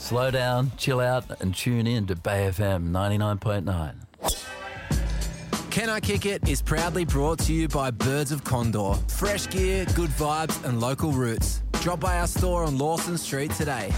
Slow down, chill out, and tune in to Bay FM 99.9. Can I Kick It is proudly brought to you by Birds of Condor. Fresh gear, good vibes, and local roots. Drop by our store on Lawson Street today.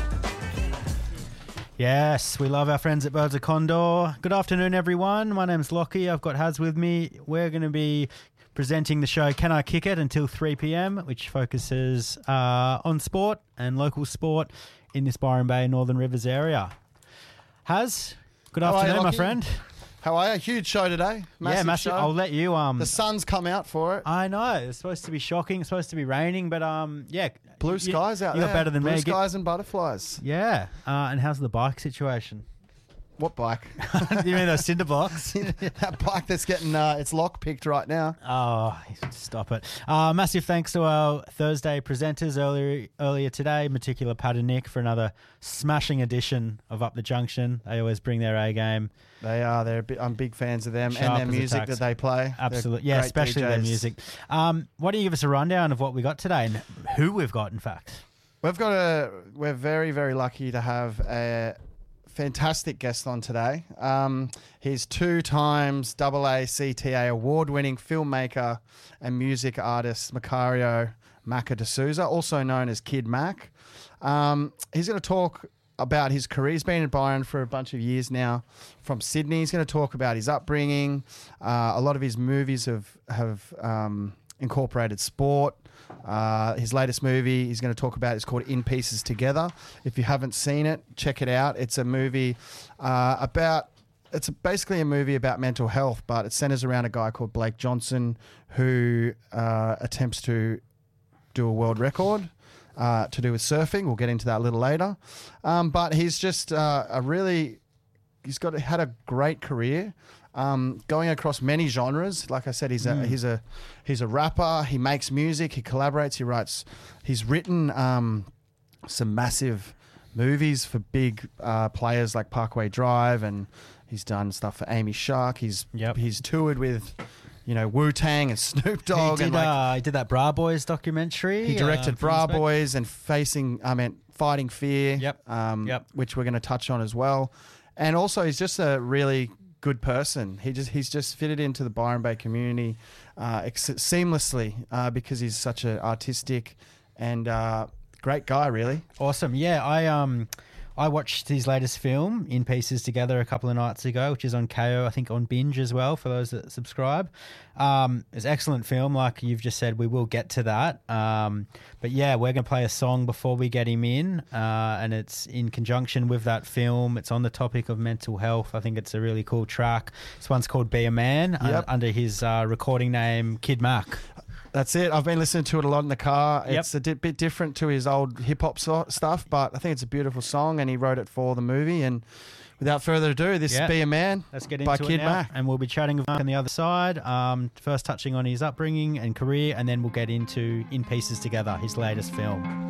Yes, we love our friends at Birds of Condor. Good afternoon, everyone. My name's Lockie. I've got Haz with me. We're going to be presenting the show Can I Kick It until 3 p.m, which focuses on sport and local sport in this Byron Bay, Northern Rivers area. Haz, good afternoon, my friend. How are you? Huge show today. Massive show. I'll let you... the sun's come out for it. I know. It's supposed to be shocking. It's supposed to be raining, but yeah. Blue skies out there. You're better than me. Blue skies and butterflies. Yeah. And how's the bike situation? What bike? You mean those cinder blocks? That bike that's getting its lock picked right now. Oh, stop it. Massive thanks to our Thursday presenters earlier today, Meticular Pat and Nick, for another smashing edition of Up the Junction. They always bring their A game. They are. I'm big fans of them Sharp and their music that they play. Absolutely. Yeah, especially DJs. their music. Why don't you give us a rundown of what we got today and who we've got, in fact? We're very, very lucky to have a fantastic guest on today. He's 2 times AACTA award-winning filmmaker and music artist Macario Macca D'Souza, also known as Kid Mac. He's going to talk about his career. He's been in Byron for a bunch of years now from Sydney. He's going to talk about his upbringing. A lot of his movies have incorporated sport. His latest movie he's going to talk about is called In Pieces Together. If you haven't seen it, check it out. It's a movie it's basically a movie about mental health, but it centers around a guy called Blake Johnson who attempts to do a world record to do with surfing. We'll get into that a little later. But he's just had a great career. Going across many genres. Like I said, he's a rapper. He makes music. He collaborates. He writes. He's written some massive movies for big players like Parkway Drive, and he's done stuff for Amy Shark. He's toured with Wu-Tang and Snoop Dogg. He did that Bra Boys documentary. He directed Bra Boys and Fighting Fear. Which we're going to touch on as well. And also, he's just a really good person. He's just fitted into the Byron Bay community seamlessly because he's such an artistic and great guy, really. Awesome. Yeah, I watched his latest film, In Pieces Together, a couple of nights ago, which is on KO, I think on Binge as well, for those that subscribe. It's an excellent film, like you've just said. We will get to that. But yeah, we're going to play a song before we get him in, and it's in conjunction with that film. It's on the topic of mental health. I think it's a really cool track. This one's called Be a Man, under his recording name, Kid Mac. That's it. I've been listening to it a lot in the car. It's a bit different to his old hip-hop stuff, but I think it's a beautiful song, and he wrote it for the movie. And without further ado, this is Be a Man. Let's get into by it Kid now. Mac. And we'll be chatting with Mark on the other side, first touching on his upbringing and career, and then we'll get into In Pieces Together, his latest film.